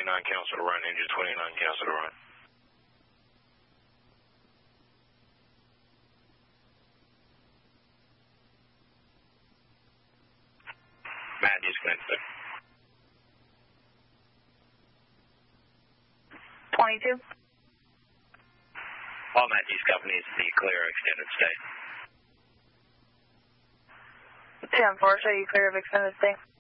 cancel to run, engine 29 cancel to run. Matt, disconnected. 22. All Matt D's companies declare extended stay. 10-4, show you clear of extended stay.